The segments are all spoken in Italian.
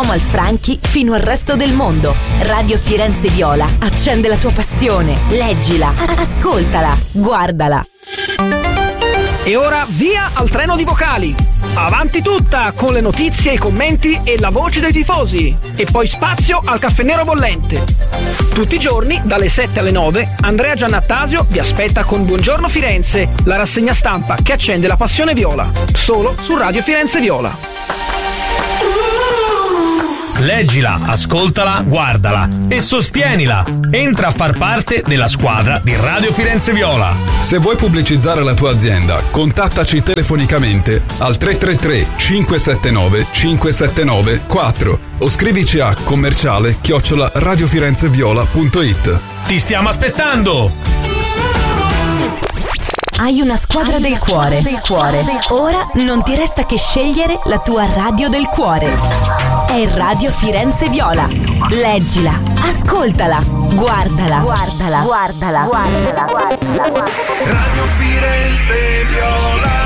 al Franchi fino al resto del mondo. Radio Firenze Viola accende la tua passione. Leggila, ascoltala, guardala. E ora via al treno di vocali. Avanti tutta con le notizie, i commenti e la voce dei tifosi. E poi spazio al caffè nero bollente. Tutti i giorni, dalle 7 alle 9, Andrea Giannattasio vi aspetta con Buongiorno Firenze, la rassegna stampa che accende la passione viola. Solo su Radio Firenze Viola. Leggila, ascoltala, guardala e sostienila. Entra a far parte della squadra di Radio Firenze Viola. Se vuoi pubblicizzare la tua azienda, contattaci telefonicamente al 333 579 579 4 o scrivici a commerciale@radiofirenzeviola.it. Ti stiamo aspettando! Hai una squadra del cuore. Ora non ti resta che scegliere la tua radio del cuore. È Radio Firenze Viola. Leggila, ascoltala, guardala. Radio Firenze Viola.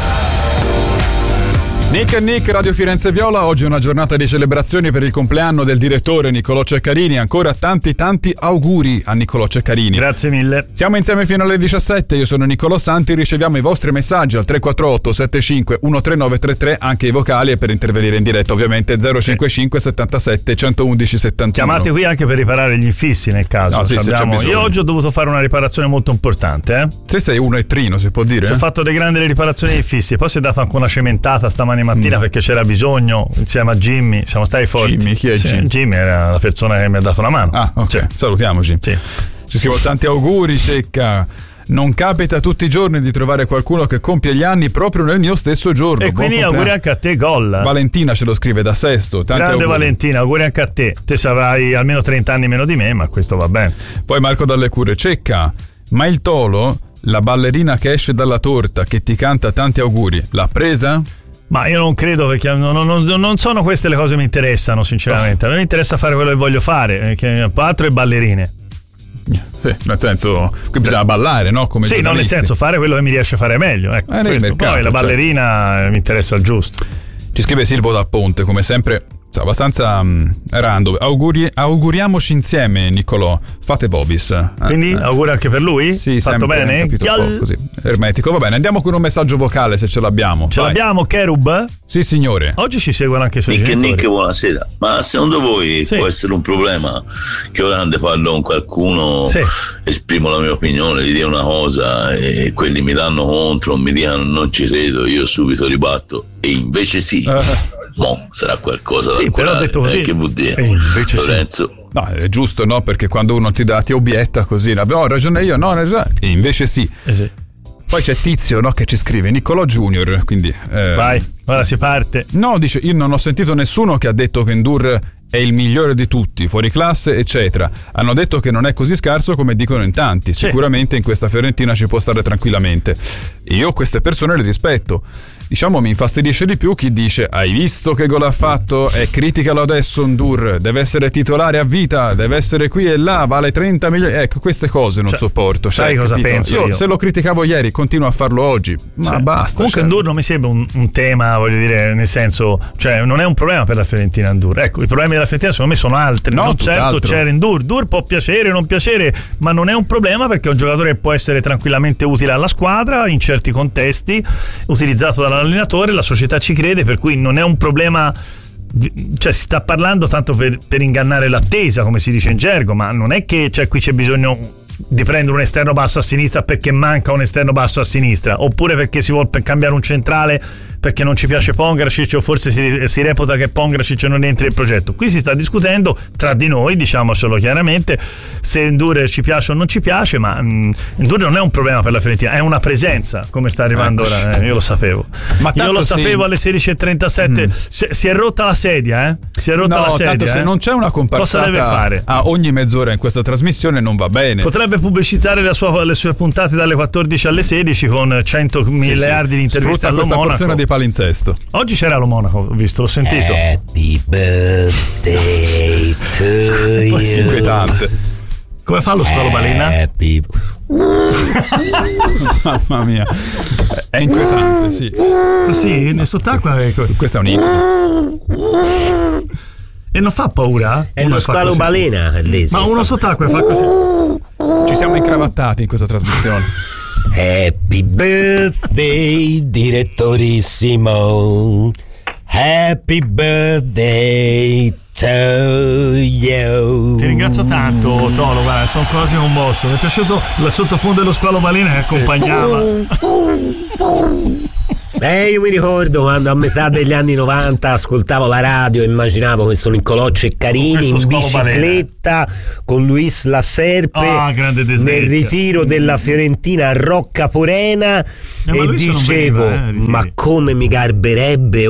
Nick e Nick, Radio Firenze Viola. Oggi è una giornata di celebrazioni per il compleanno del direttore Niccolò Ceccarini. Ancora tanti auguri a Niccolò Ceccarini. Grazie mille. Siamo insieme fino alle 17. Io sono Niccolò Santi. Riceviamo i vostri messaggi al 348 75 13933, anche i vocali, e per intervenire in diretta ovviamente 055 77 111 71. Chiamate qui anche per riparare gli infissi nel caso. No, sì, se c'è bisogno. Io oggi ho dovuto fare una riparazione molto importante. Se sei uno e trino, si può dire? Si è fatto delle grandi riparazioni di infissi. Poi si è data anche una cementata stamani mattina perché c'era bisogno, insieme a Jimmy siamo stati forti. Jimmy, chi è Jimmy? Jimmy era la persona che mi ha dato una mano. Ah, ok, sì. Salutiamoci. Sì. Ci scrivo tanti auguri, Cecca. Non capita tutti i giorni di trovare qualcuno che compie gli anni proprio nel mio stesso giorno. E quindi auguri anche a te, Gol. Valentina ce lo scrive da Sesto. Tanti Grande auguri. Valentina, auguri anche a te. Te avrai almeno 30 anni meno di me, ma questo va bene. Poi Marco dalle Cure. Cecca, ma il Tolo, la ballerina che esce dalla torta, che ti canta tanti auguri, l'ha presa? Ma io non credo, perché non sono queste le cose che mi interessano, sinceramente. A me mi interessa fare quello che voglio fare, che altro è ballerine. Sì, nel senso, qui bisogna ballare, no? Come sì, no, nel senso, fare quello che mi riesce a fare meglio. Ecco, mercato, poi la ballerina mi interessa il giusto. Ci scrive Silvo da Ponte, come sempre abbastanza random. Auguriamoci insieme, Niccolò. Fate Bobis. Quindi auguri anche per lui? Sì, fatto bene? Così, ermetico. Va bene, andiamo con un messaggio vocale se ce l'abbiamo. Ce l'abbiamo, Cherub? Sì, signore. Oggi ci seguono anche i suoi genitori. Nick, buonasera. Ma secondo voi può essere un problema che ora ande parlo con qualcuno, esprimo la mia opinione, gli dico una cosa e quelli mi danno contro, mi dicono non ci credo, io subito ribatto e invece sì. Mo sarà qualcosa da curare. Però ho detto così. Che vuol dire? Invece Lorenzo. Sì. No, è giusto, no? Perché quando uno ti obietta così, ho ragione io, no, e invece sì. Sì. Poi c'è Tizio, no, che ci scrive, Niccolò Junior, quindi vai, ora si parte. No, dice, io non ho sentito nessuno che ha detto che Ndur è il migliore di tutti, fuori classe, eccetera. Hanno detto che non è così scarso come dicono in tanti. Sicuramente in questa Fiorentina ci può stare tranquillamente. Io queste persone le rispetto. Diciamo, mi infastidisce di più chi dice hai visto che gol ha fatto e criticalo adesso Ndur, deve essere titolare a vita, deve essere qui e là, vale 30 milioni. Ecco, queste cose non sopporto. Sai cosa penso io? Se lo criticavo ieri continuo a farlo oggi, ma basta. Comunque Ndur non mi sembra un tema, voglio dire, nel senso, cioè non è un problema per la Fiorentina Ndur. Ecco, i problemi della Fiorentina secondo me sono altri. No, non certo c'era Ndur può piacere o non piacere, ma non è un problema perché è un giocatore che può essere tranquillamente utile alla squadra in certi contesti, utilizzato dall'allenatore, la società ci crede, per cui non è un problema. Cioè si sta parlando tanto per ingannare l'attesa, come si dice in gergo, ma non è che qui c'è bisogno di prendere un esterno basso a sinistra perché manca un esterno basso a sinistra, oppure perché si vuole cambiare un centrale perché non ci piace Pongracic, o forse si reputa che Pongracic non entri nel progetto. Qui si sta discutendo tra di noi, diciamocelo chiaramente, se Ndur ci piace o non ci piace, ma Ndur non è un problema per la Fiorentina, è una presenza, come sta arrivando ora. Io lo sapevo, io lo sapevo alle 16:37. Si è rotta la sedia, si è rotta la sedia. Tanto se non c'è una comparsata, cosa deve fare? A ogni mezz'ora in questa trasmissione non va bene. Potrebbe pubblicizzare le sue puntate dalle 14 alle 16 con 100 miliardi di interviste allo Monaco di palinsesto. Oggi c'era lo Monaco, ho visto, l'ho sentito. Happy birthday to you. Inquietante. Come fa lo squalo balena? Happy. Mamma mia, è inquietante, sì. Così, nel sott'acqua. Questo è un incubo. E non fa paura? È lo squalo balena. Ma uno sott'acqua fa così. Ci siamo incravattati in questa trasmissione. Happy birthday, direttorissimo. Happy birthday to you. Ti ringrazio tanto, Tolo, guarda, sono quasi commosso. Mi è piaciuto il sottofondo dello squalo balena che accompagnava. Io mi ricordo quando a metà degli anni 90 ascoltavo la radio e immaginavo questo Niccolò Ceccarini in bicicletta con Luis La Serpe nel ritiro della Fiorentina a Rocca Porena e dicevo ma come mi garberebbe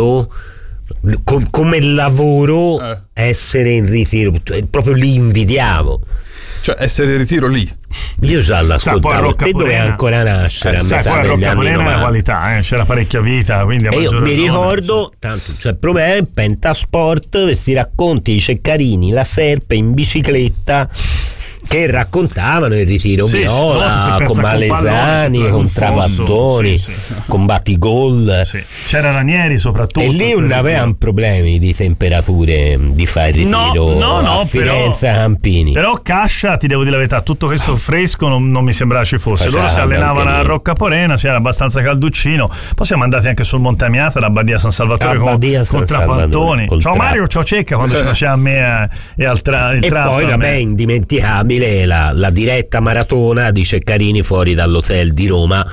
come lavoro essere in ritiro, proprio li invidiavo. Cioè essere in ritiro lì. Io già l'ascoltavo, te doveva ancora nascere a metà degli anni 90. La qualità, c'era parecchia vita, quindi e io mi ricordo, tanto c'è il problema, Pentasport, questi racconti di Ceccarini, La Serpe in bicicletta che raccontavano il ritiro viola con Malesani, con Travattoni, con Batigol. C'era Ranieri soprattutto. E lì non avevano problemi di temperature di fare il ritiro a Firenze, a Campini. Però Cascia, ti devo dire la verità, tutto questo fresco non mi sembrava ci fosse. Loro si allenavano a Rocca Porena, si era abbastanza calduccino. Poi siamo andati anche sul Monte Amiata, la Badia San Salvatore con Trapattoni. Ciao Mario, ciao Cecca quando ci faceva a me e al e poi vabbè, indimenticabile la diretta maratona di Ceccarini fuori dall'hotel di Roma,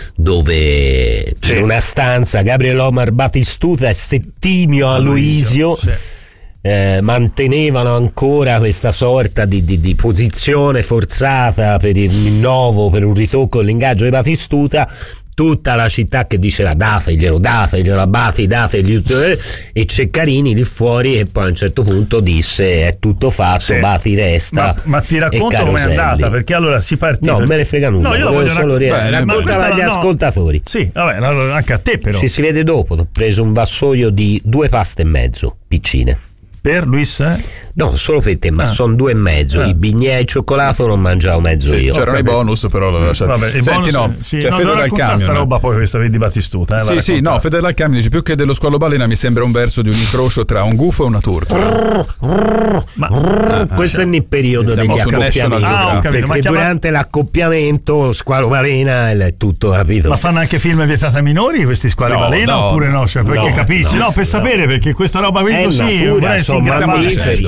dove in una stanza Gabriel Omar Batistuta e Settimio Aloisio mantenevano ancora questa sorta di posizione forzata per il rinnovo, per un ritocco dell'ingaggio di Batistuta. Tutta la città che diceva dateglielo, Bati, e Ceccarini lì fuori, e poi a un certo punto disse è tutto fatto, Bati resta. Ma ti racconto com'è andata, perché allora si partì. No, me ne frega nulla, no, io voglio solo raccontare agli ascoltatori. Sì, vabbè, anche a te però. Ci si vede dopo, ho preso un vassoio di 2 paste e mezzo piccine. Per Luis? No, solo per te, ma sono 2,5. I bignè e cioccolato non mangiavo mezzo io. C'erano i bonus, però l'ho lasciato. Vabbè, senti, bonus, Fede dal Camion. Sta roba poi questa di Batistuta. Sì, no, Fede dal Camion dice più che dello squalo balena mi sembra un verso di un incrocio tra un gufo e una torta. Questo è nel periodo degli accoppiamenti. Perché durante l'accoppiamento lo squalo balena è tutto capito. Ma fanno anche film vietati ai minori questi squali balena oppure no? Cioè, perché capisci? No, per sapere, perché questa roba qui così sono mammiferi.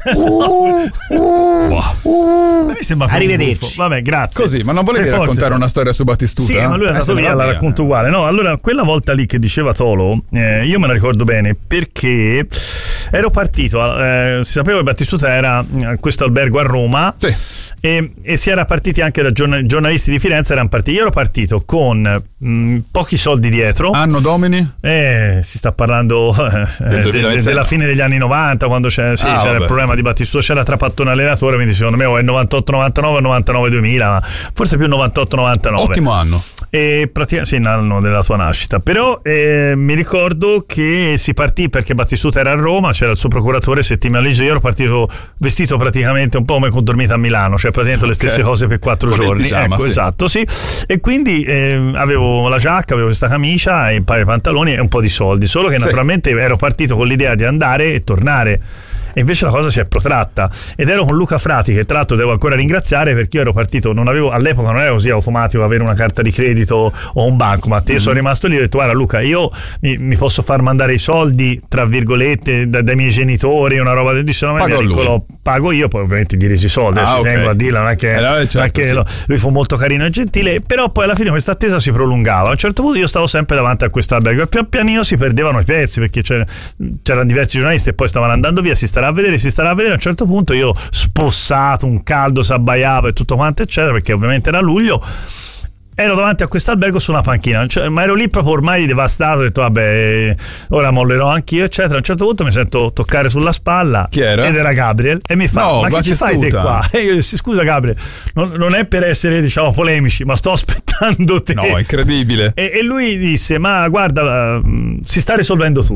Arrivederci. Vabbè, grazie. Così, ma non volevi raccontare una storia su Batistuta? Sì, ma lui è andato via, la racconto uguale. No, allora quella volta lì che diceva Tolo, io me la ricordo bene perché ero partito, si sapeva che Batistuta era a questo albergo a Roma. E si era partiti anche da giornalisti di Firenze, erano partiti. Io ero partito con pochi soldi dietro. Anno domini? Si sta parlando della fine degli anni 90, quando c'era il problema di Batistuta, c'era Trapattone allenatore, quindi secondo me è 98-99, 99-2000, ma forse più 98-99. Ottimo anno. E praticamente l'anno della tua nascita. Però mi ricordo che si partì perché Batistuta era a Roma, c'era il suo procuratore Settimio Aloisio. Io ero partito vestito praticamente un po' come con dormita a Milano, cioè praticamente le stesse cose per 4 giorni. Pigiama, esatto, sì. E quindi avevo la giacca, avevo questa camicia e un paio di pantaloni e un po' di soldi. Solo che naturalmente ero partito con l'idea di andare e tornare. E invece la cosa si è protratta ed ero con Luca Frati, che tra l'altro devo ancora ringraziare, perché io ero partito, all'epoca non era così automatico avere una carta di credito o un bancomat. Io sono rimasto lì e ho detto guarda Luca, io mi posso far mandare i soldi tra virgolette dai miei genitori, una roba del disse, no, ma Niccolò, pago io, poi ovviamente gli resi i soldi, tengo a dirla, non è che lui fu molto carino e gentile, però poi alla fine questa attesa si prolungava. A un certo punto io stavo sempre davanti a quest'albergo e pian pianino si perdevano i pezzi, perché c'erano diversi giornalisti e poi stavano andando via, si starà a vedere. A un certo punto io, spossato, un caldo s'abbaiava e tutto quanto eccetera, perché ovviamente era luglio, ero davanti a quest'albergo su una panchina, ma ero lì proprio ormai devastato, ho detto vabbè, ora mollerò anch'io eccetera. A un certo punto mi sento toccare sulla spalla. Chi era? Ed era Gabriel e mi fa ma che ci fai te qua? E io dissi scusa Gabriel, non è per essere polemici, ma sto aspettando te. No, incredibile. E lui disse ma guarda, si sta risolvendo tutto.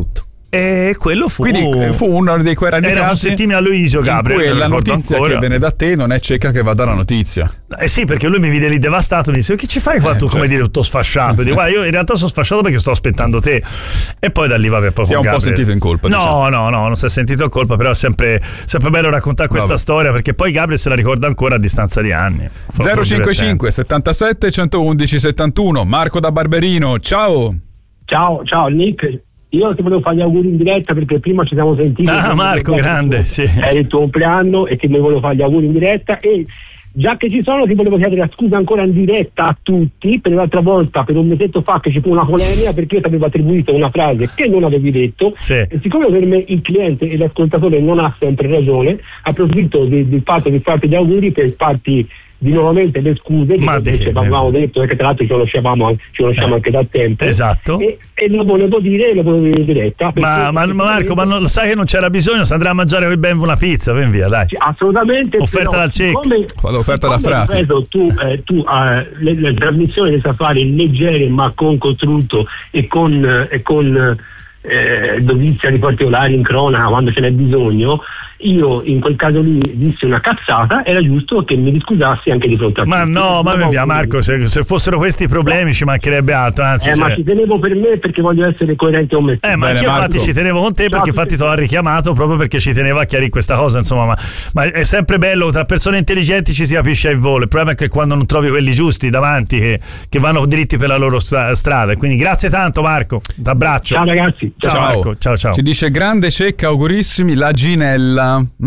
E quello fu uno dei quei rari era un settime a Luisio Gabriel, in cui la notizia ancora. che viene da te non è Cecca che va a dare la notizia. Sì, perché lui mi vide lì devastato, mi disse: che ci fai qua tu, come dire, tutto sfasciato? Dico: guarda, io in realtà sono sfasciato perché sto aspettando te. E poi da lì poi si è un po' sentito in colpa. No, non si è sentito in colpa, però è sempre bello raccontare questa storia, perché poi Gabriel se la ricorda ancora a distanza di anni. 055 77 111 71. Marco da Barberino, ciao Nick. Io ti volevo fare gli auguri in diretta perché prima ci siamo sentiti. Marco, grande, sì. È il tuo compleanno e ti volevo fare gli auguri in diretta, e già che ci sono ti volevo chiedere scusa ancora in diretta a tutti per l'altra volta, per un mesetto fa, che ci fu una polemica perché io ti avevo attribuito una frase che non avevi detto, e siccome per me il cliente e l'ascoltatore non ha sempre ragione, approfitto del fatto di farti gli auguri per farti di nuovamente le scuse che avevamo detto, che tra l'altro ci conosciamo anche da tempo, esatto, e lo volevo dire in diretta. Ma Marco, ma non, sai che non c'era bisogno, si andrà a mangiare con il Benvo una pizza, ven via, dai. Assolutamente. Offerta dal Cecca, offerta da Frati. Tu le trasmissioni le sa fare leggere ma con costrutto e con dovizia di particolari in cronaca quando ce n'è bisogno. Io in quel caso lì dissi una cazzata, era giusto che mi riscusassi anche di fronte a te. Ma no, ma via Marco, se fossero questi problemi ci mancherebbe altro, anzi, ma ci tenevo per me perché voglio essere coerente con me. Ma anche io infatti ci tenevo con te, perché infatti ti ho richiamato proprio perché ci tenevo a chiarire questa cosa, insomma, ma è sempre bello, tra persone intelligenti ci si capisce il volo. Il problema è che quando non trovi quelli giusti davanti che vanno dritti per la loro strada. Quindi grazie tanto Marco, t'abbraccio. Ciao ragazzi. Ciao Marco, ciao. Ci dice: grande Cecca, augurissimi, la Ginella.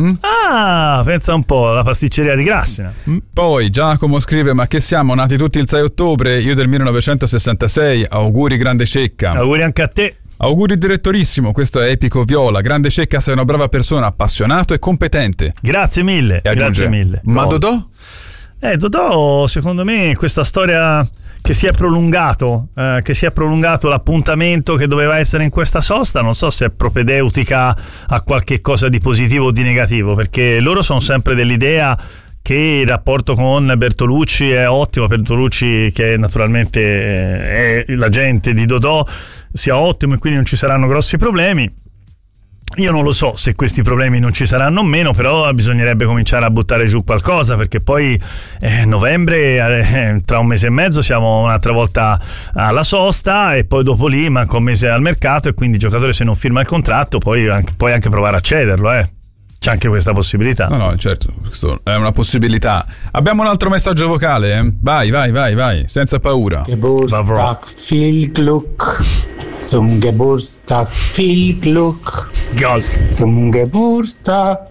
Pensa un po', la pasticceria di Grassina. Poi Giacomo scrive: ma che siamo nati tutti il 6 ottobre, io del 1966, auguri grande Cecca. Auguri anche a te. Auguri direttorissimo, questo è Epico Viola. Grande Cecca, sei una brava persona, appassionato e competente. Grazie mille. Grazie mille. Ma Dodò? Dodò, secondo me questa storia che si è prolungato l'appuntamento che doveva essere in questa sosta, non so se è propedeutica a qualche cosa di positivo o di negativo, perché loro sono sempre dell'idea che il rapporto con Bertolucci è ottimo, Bertolucci che naturalmente è l'agente di Dodò, sia ottimo e quindi non ci saranno grossi problemi. Io non lo so se questi problemi non ci saranno o meno, però bisognerebbe cominciare a buttare giù qualcosa, perché poi novembre, tra un mese e mezzo siamo un'altra volta alla sosta e poi dopo lì manca un mese al mercato, e quindi il giocatore, se non firma il contratto, puoi anche provare a cederlo, C'è anche questa possibilità. No, certo, questo è una possibilità. Abbiamo un altro messaggio vocale, Vai, senza paura. Geburtstag viel Glück. Zum Geburtstag viel Glück. Zum Geburtstag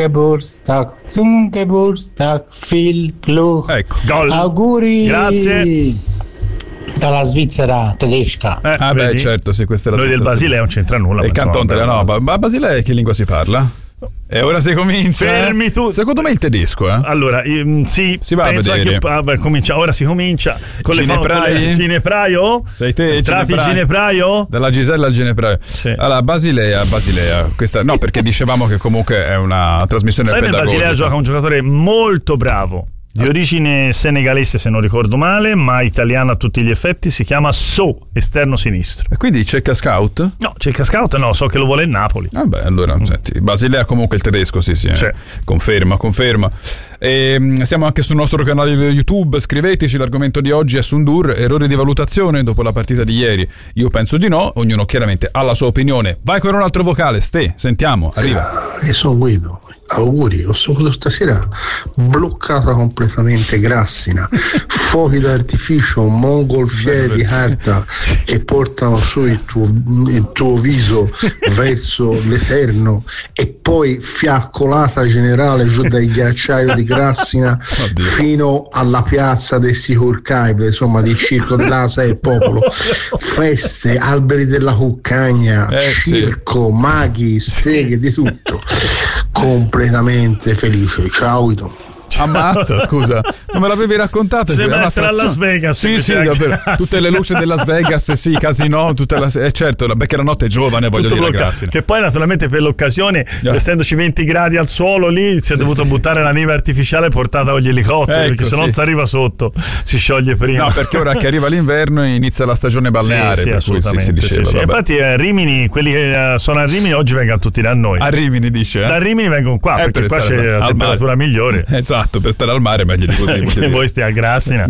viel Glück. Ecco, auguri. Grazie. Dalla Svizzera tedesca. Beh, certo, sì, questa è la Noi Svizzera. del Basilea non c'entra nulla. Il canton Telenova. Ma Basilea che lingua si parla? E ora si comincia. Fermi tu. Secondo me il tedesco, Allora, sì, si va a vedere. Ora si comincia con Ginepraio? Sei te? Entrati Ginepraio? Dalla Gisella al Ginepraio. Sì. Allora, Basilea. Questa, no, perché dicevamo che comunque è una trasmissione pedagogica. Basilea gioca un giocatore molto bravo, di origine senegalese se non ricordo male, ma italiano a tutti gli effetti, si chiama So, esterno sinistro. E quindi Cecca Scout? No, Cecca Scout no, so che lo vuole il Napoli. Vabbè, allora senti, Basilea comunque il tedesco, sì. Conferma. E siamo anche sul nostro canale YouTube, scriveteci, l'argomento di oggi è Sundur, errori di valutazione dopo la partita di ieri. Io penso di no, ognuno chiaramente ha la sua opinione. Vai con un altro vocale, sentiamo, arriva. Io sono Guido, auguri, ho saputo stasera bloccata completamente Grassina, fuochi d'artificio, mongolfiere di carta che portano su il tuo viso verso l'eterno, e poi fiaccolata generale giù dai ghiacciai di Grassina fino alla piazza del Sicurcaive, insomma di Circo dell'Asa e Popolo, feste, alberi della cuccagna, circo, maghi, streghe, di tutto. Completamente felice. Ciao Guido. Ammazza, scusa, Non me l'avevi raccontato? Sembra essere a Las Vegas. Sì, davvero. Tutte le luci della Las Vegas, sì, casino, certo, perché la notte è giovane, voglio dire, ragazzi. Che poi naturalmente per l'occasione, essendoci 20 gradi al suolo lì, si è dovuto buttare la neve artificiale portata con gli elicotteri, perché se no si arriva sotto, si scioglie prima. No, perché ora che arriva l'inverno inizia la stagione balneare, per cui si diceva. Infatti Rimini, quelli che sono a Rimini oggi vengono tutti da noi. A Rimini dice? Da Rimini vengono qua, perché qua c'è la temperatura migliore. Esatto, per stare al mare meglio di così. Che voi stai a Grassina.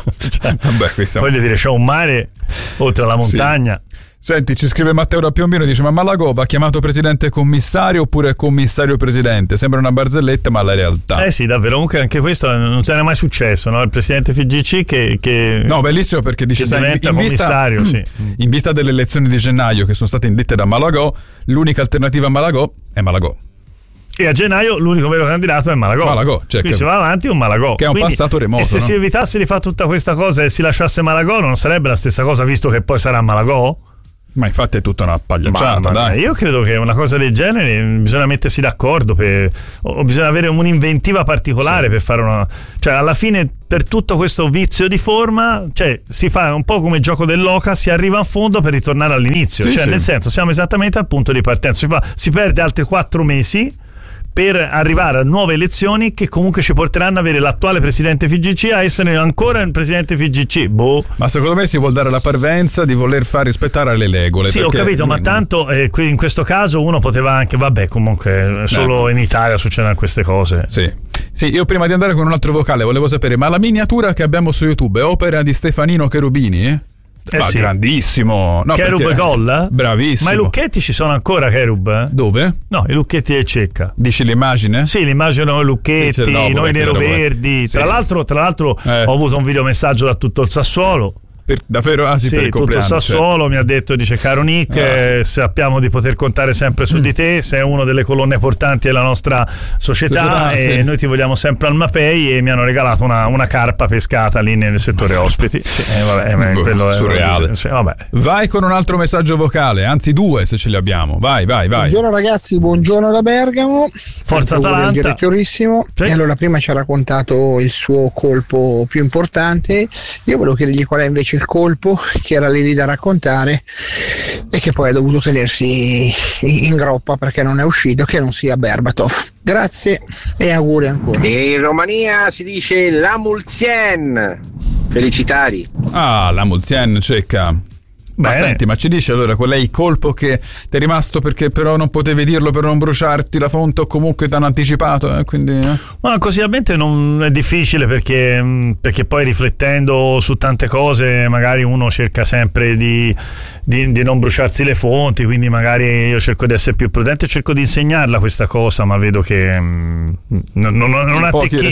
Voglio dire, c'è un mare oltre alla montagna. Senti, ci scrive Matteo da Piombino, dice: ma Malagò va chiamato presidente commissario oppure commissario presidente? Sembra una barzelletta, ma la realtà. Sì, davvero, comunque anche questo non c'era mai successo, no? Il presidente FIGC che no, bellissimo, perché dice: diventa commissario, in vista delle elezioni di gennaio che sono state indette da Malagò, l'unica alternativa a Malagò è Malagò. E a gennaio l'unico vero candidato è Malagò. Quindi se va avanti un Malagò. Che è un passato remoto. E se si evitasse di fare tutta questa cosa e si lasciasse Malagò, non sarebbe la stessa cosa, visto che poi sarà Malagò? Ma infatti è tutta una pagliacciata, dai. Io credo che una cosa del genere bisogna mettersi d'accordo o bisogna avere un'inventiva particolare per fare una... Cioè alla fine per tutto questo vizio di forma, cioè si fa un po' come il gioco dell'oca, si arriva a fondo per ritornare all'inizio, nel senso siamo esattamente al punto di partenza, si perde altri 4 mesi per arrivare a nuove elezioni che comunque ci porteranno ad avere l'attuale presidente FIGC a essere ancora il presidente FIGC. Ma secondo me si vuol dare la parvenza di voler far rispettare le regole. Sì, ho capito, ma tanto in questo caso uno poteva anche, comunque solo in Italia succedono queste cose. Sì, io prima di andare con un altro vocale volevo sapere, ma la miniatura che abbiamo su YouTube è opera di Stefanino Cherubini? Grandissimo. No, Cherub e Gol? Bravissimo. Ma i lucchetti ci sono ancora, Cherub? Dove? No, i lucchetti del Cecca. Dici l'immagine? Sì, l'immagine i lucchetti, noi nero-verdi. Tra l'altro ho avuto un videomessaggio da tutto il Sassuolo. Davvero? Per il tutto il Sassuolo mi ha detto, dice: caro Nick, sappiamo di poter contare sempre su di te, sei una delle colonne portanti della nostra società e noi ti vogliamo sempre al Mapei, e mi hanno regalato una carpa pescata lì nel settore ospiti. Quello è surreale. Vai con un altro messaggio vocale, anzi 2 se ce li abbiamo. Vai. Buongiorno ragazzi, buongiorno da Bergamo. Forza Atalanta. Il direttorissimo. E allora prima ci ha raccontato il suo colpo più importante, io volevo chiedergli qual è invece il colpo che era lì da raccontare e che poi ha dovuto tenersi in groppa perché non è uscito, che non sia Berbatov. Grazie e auguri ancora. In Romania si dice la Mulzien. Felicitari. La Mulzien cecca. Ma senti, ma ci dici allora qual è il colpo che ti è rimasto perché però non potevi dirlo per non bruciarti la fonte o comunque ti hanno anticipato? Quindi, Ma così mente non è difficile perché poi riflettendo su tante cose magari uno cerca sempre di non bruciarsi le fonti, quindi magari io cerco di essere più prudente, cerco di insegnarla questa cosa, ma vedo che non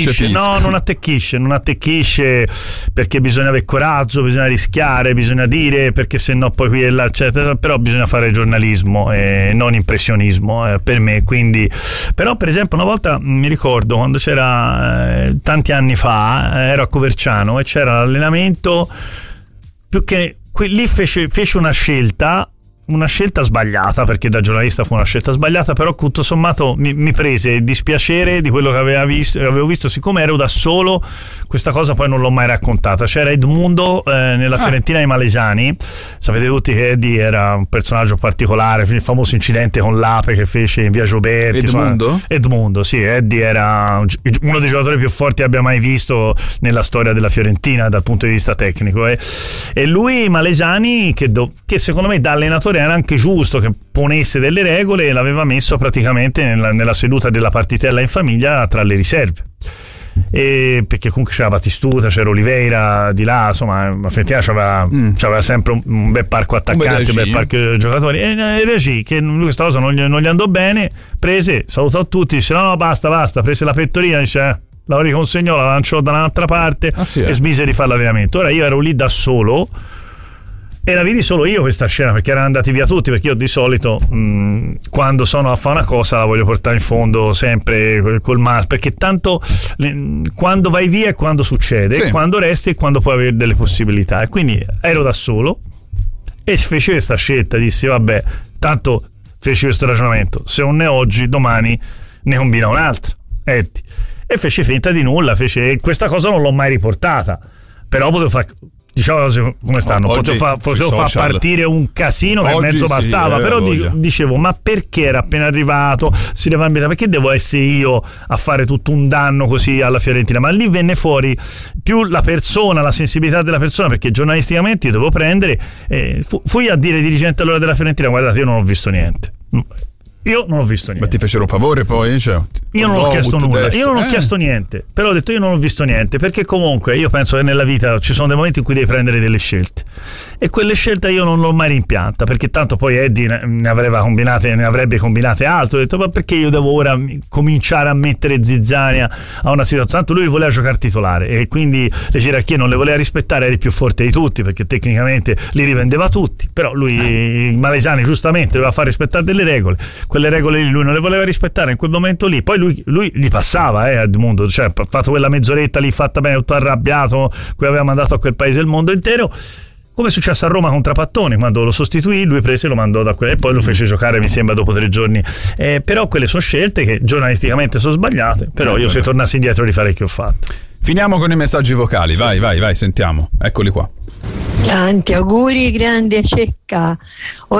attecchisce perché bisogna avere coraggio, bisogna rischiare, bisogna dire, perché se no poi qui e là eccetera, però bisogna fare giornalismo e non impressionismo per me, quindi. Però per esempio una volta mi ricordo quando c'era tanti anni fa, ero a Coverciano e c'era l'allenamento, più che lì fece una scelta sbagliata, perché da giornalista fu una scelta sbagliata, però tutto sommato mi prese il dispiacere di quello che avevo visto, siccome ero da solo, questa cosa poi non l'ho mai raccontata. C'era Edmundo nella Fiorentina dei Malesani, sapete tutti che Eddie era un personaggio particolare, il famoso incidente con l'Ape che fece in via Gioberti. Edmundo, sì, Eddie era uno dei giocatori più forti che abbia mai visto nella storia della Fiorentina dal punto di vista tecnico, e lui Malesani che secondo me da allenatore era anche giusto che ponesse delle regole, e l'aveva messo praticamente nella seduta della partitella in famiglia tra le riserve, e perché comunque c'era Batistuta, c'era Oliveira di là, insomma la Fiorentina c'aveva sempre un bel parco attaccanti, un bel parco giocatori, e Regi che questa cosa non gli andò bene, salutò tutti, dice no basta, prese la pettorina, dice la riconsegnò, la lanciò da un'altra parte e smise di fare l'allenamento. Ora io ero lì da solo e la vidi solo io questa scena, perché erano andati via tutti, perché io di solito quando sono a fare una cosa la voglio portare in fondo sempre col mas, perché tanto quando vai via è quando succede, quando resti è quando puoi avere delle possibilità, e quindi ero da solo e feci questa scelta, dissi vabbè, tanto feci questo ragionamento, se non è oggi domani ne combina un'altra, e fece finta di nulla, questa cosa non l'ho mai riportata, però potevo fare, diciamo come stanno, potevo far partire un casino che mezzo bastava, però dicevo, ma perché era appena arrivato, si deve ambientare, perché devo essere io a fare tutto un danno così alla Fiorentina? Ma lì venne fuori più la persona, la sensibilità della persona, perché giornalisticamente io dovevo prendere, fui a dire ai dirigenti allora della Fiorentina: guardate, io non ho visto niente. Io non ho visto niente. Ma ti fecero un favore poi? Cioè, io non ho chiesto nulla, io non ho chiesto niente, però ho detto io non ho visto niente, perché comunque io penso che nella vita ci sono dei momenti in cui devi prendere delle scelte, e quelle scelte io non l'ho mai rimpianta, perché tanto poi Eddie ne avrebbe combinate altre. Ho detto: ma perché io devo ora cominciare a mettere zizzania a una situazione? Tanto lui voleva giocare titolare e quindi le gerarchie non le voleva rispettare, era il più forte di tutti perché tecnicamente li rivendeva tutti, però lui, Malesani, giustamente doveva far rispettare delle regole. Quelle regole lui non le voleva rispettare in quel momento lì, poi lui gli passava a Edmundo, cioè ha fatto quella mezz'oretta lì fatta bene, tutto arrabbiato, cui aveva mandato a quel paese il mondo intero, come è successo a Roma con Trapattoni, quando lo sostituì lui prese e lo mandò da quella, e poi lo fece giocare mi sembra dopo 3 giorni, però quelle sono scelte che giornalisticamente sono sbagliate, però io se tornassi indietro rifarei che ho fatto. Finiamo con i messaggi vocali, vai, sentiamo, eccoli qua. Tanti auguri, grande Cecca.